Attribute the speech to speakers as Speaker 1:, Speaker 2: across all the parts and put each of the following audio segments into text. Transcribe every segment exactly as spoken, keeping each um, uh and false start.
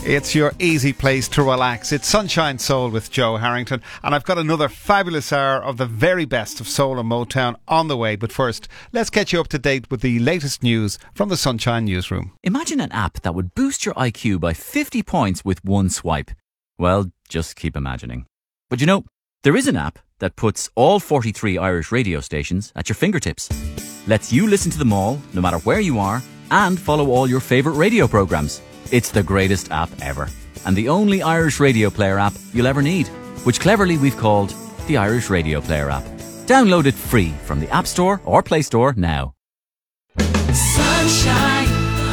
Speaker 1: It's your easy place to relax. It's Sunshine Soul with Joe Harrington, and I've got another fabulous hour of the very best of soul and Motown on the way. But first, let's get you up to date with the latest news from the Sunshine Newsroom.
Speaker 2: Imagine an app that would boost your I Q by fifty points with one swipe. Well, just keep imagining. But you know, there is an app that puts all forty-three Irish radio stations at your fingertips. Lets you listen to them all, no matter where you are, and follow all your favourite radio programmes. It's the greatest app ever, and the only Irish radio player app you'll ever need, which cleverly we've called the Irish Radio Player app. Download it free from the App Store or Play Store now.
Speaker 3: Sunshine.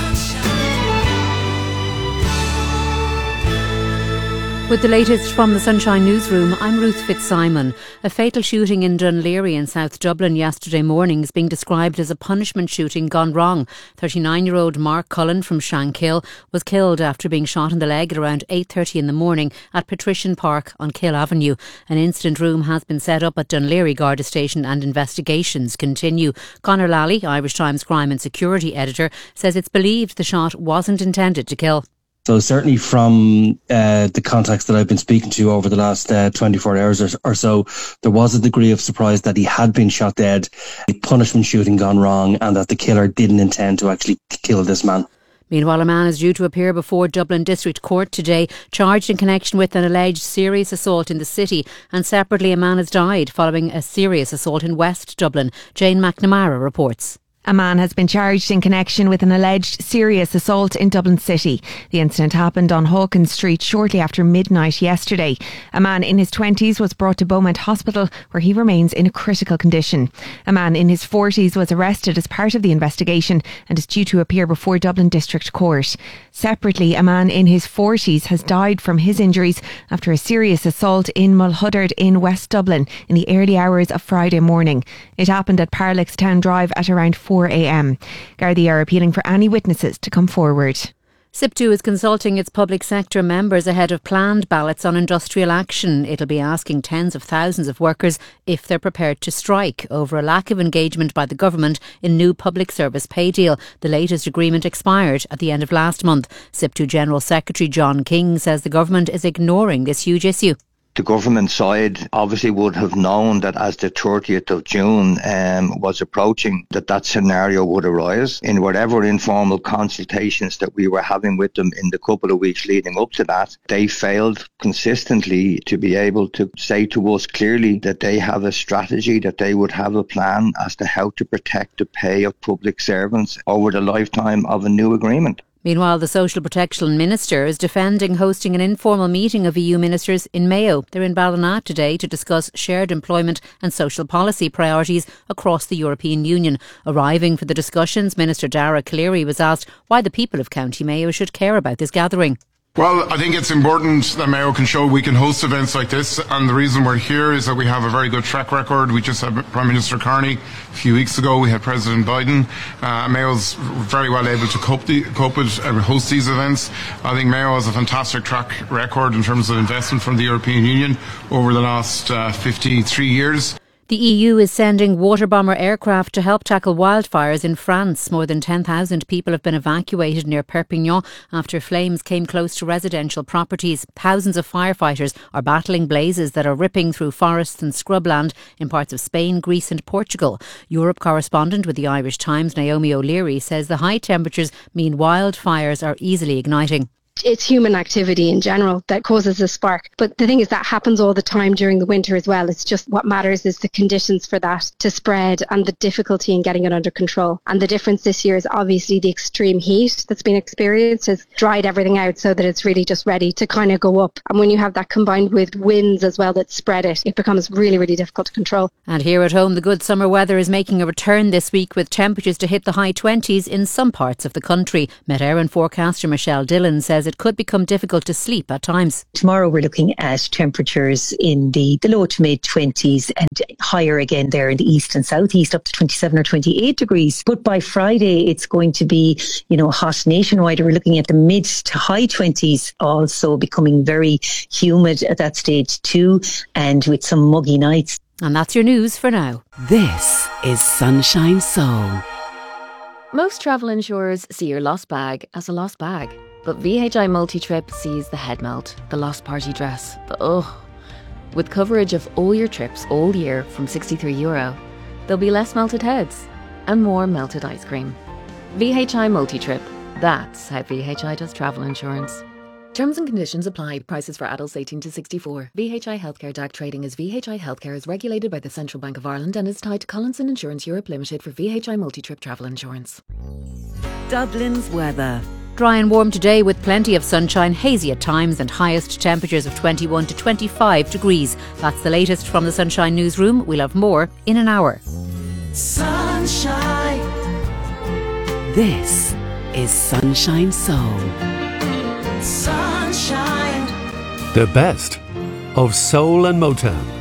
Speaker 4: With the latest from the Sunshine Newsroom, I'm Ruth Fitzsimon. A fatal shooting in Dunleary in South Dublin yesterday morning is being described as a punishment shooting gone wrong. thirty-nine-year-old Mark Cullen from Shankill was killed after being shot in the leg at around eight thirty in the morning at Patrician Park on Kill Avenue. An incident room has been set up at Dunleary Garda Station and investigations continue. Conor Lally, Irish Times crime and security editor, says it's believed the shot wasn't intended to kill.
Speaker 5: So certainly from uh, the contacts that I've been speaking to over the last uh, twenty-four hours or, or so, there was a degree of surprise that he had been shot dead, a punishment shooting gone wrong, and that the killer didn't intend to actually kill this man.
Speaker 4: Meanwhile, a man is due to appear before Dublin District Court today, charged in connection with an alleged serious assault in the city. And separately, a man has died following a serious assault in West Dublin. Jane McNamara reports.
Speaker 6: A man has been charged in connection with an alleged serious assault in Dublin City. The incident happened on Hawkins Street shortly after midnight yesterday. A man in his twenties was brought to Beaumont Hospital, where he remains in a critical condition. A man in his forties was arrested as part of the investigation and is due to appear before Dublin District Court. Separately, a man in his forties has died from his injuries after a serious assault in Mulhuddard in West Dublin in the early hours of Friday morning. It happened at Parlex Town Drive at around four a.m. Gardaí are appealing for any witnesses to come forward.
Speaker 4: SIPTU is consulting its public sector members ahead of planned ballots on industrial action. It'll be asking tens of thousands of workers if they're prepared to strike over a lack of engagement by the government in new public service pay deal. The latest agreement expired at the end of last month. SIPTU General Secretary John King says the government is ignoring this huge issue.
Speaker 7: The government side obviously would have known that as the thirtieth of June um, was approaching, that that scenario would arise. In whatever informal consultations that we were having with them in the couple of weeks leading up to that, they failed consistently to be able to say to us clearly that they have a strategy, that they would have a plan as to how to protect the pay of public servants over the lifetime of a new agreement.
Speaker 4: Meanwhile, the Social Protection Minister is defending hosting an informal meeting of E U ministers in Mayo. They're in Ballina today to discuss shared employment and social policy priorities across the European Union. Arriving for the discussions, Minister Dara Cleary was asked why the people of County Mayo should care about this gathering.
Speaker 8: Well, I think it's important that Mayo can show we can host events like this, and the reason we're here is that we have a very good track record. We just had Prime Minister Carney a few weeks ago, we had President Biden. Uh, Mayo's very well able to cope, the, cope with and host these events. I think Mayo has a fantastic track record in terms of investment from the European Union over the last uh, fifty-three years.
Speaker 4: The E U is sending water bomber aircraft to help tackle wildfires in France. More than ten thousand people have been evacuated near Perpignan after flames came close to residential properties. Thousands of firefighters are battling blazes that are ripping through forests and scrubland in parts of Spain, Greece and Portugal. Europe correspondent with the Irish Times, Naomi O'Leary, says the high temperatures mean wildfires are easily igniting.
Speaker 9: It's human activity in general that causes a spark. But the thing is that happens all the time during the winter as well. It's just what matters is the conditions for that to spread and the difficulty in getting it under control. And the difference this year is obviously the extreme heat that's been experienced has dried everything out so that it's really just ready to kind of go up. And when you have that combined with winds as well that spread it, it becomes really, really difficult to control.
Speaker 4: And here at home, the good summer weather is making a return this week with temperatures to hit the high twenties in some parts of the country. Met Éireann forecaster Michelle Dillon says it could become difficult to sleep at times.
Speaker 10: Tomorrow we're looking at temperatures in the, the low to mid twenties and higher again there in the east and southeast up to twenty-seven or twenty-eight degrees. But by Friday it's going to be, you know, hot nationwide. We're looking at the mid to high twenties, also becoming very humid at that stage too, and with some muggy nights.
Speaker 4: And that's your news for now.
Speaker 3: This is Sunshine Soul. Most travel insurers see your lost bag as a lost bag. But V H I Multi-Trip sees the head melt, the lost party dress, the ugh. With coverage of all your trips all year from sixty-three euro, there'll be less melted heads and more melted ice cream. V H I Multi-Trip. That's how V H I does travel insurance. Terms and conditions apply. Prices for adults eighteen to sixty-four. V H I Healthcare D A C trading as V H I Healthcare is regulated by the Central Bank of Ireland and is tied to Collinson Insurance Europe Limited for V H I Multi-Trip travel insurance.
Speaker 4: Dublin's weather. Dry and warm today with plenty of sunshine, hazy at times and highest temperatures of twenty-one to twenty-five degrees. That's the latest from the Sunshine Newsroom. We'll have more in an hour.
Speaker 11: Sunshine. This is Sunshine Soul. Sunshine.
Speaker 12: The best of soul and Motown.